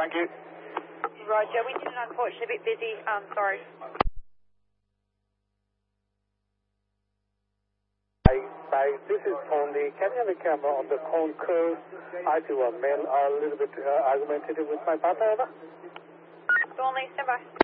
Thank you. Roger, we didn't, unfortunately, a bit busy. Sorry. Hi, this is Tony. Can you have a camera on the concourse? I see one male a little bit argumentative with my partner. Thornley, stand by.